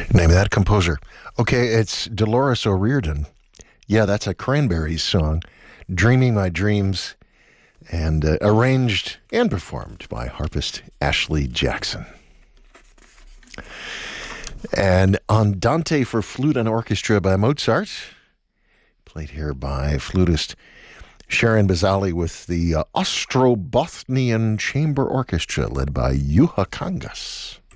Name of that composer. Okay, it's Dolores O'Riordan. Yeah, that's a Cranberries song, Dreaming My Dreams, and arranged and performed by harpist Ashley Jackson. And Andante for flute and orchestra by Mozart, played here by flutist Sharon Bazali with the Ostrobothnian Chamber Orchestra led by Juha Kangas.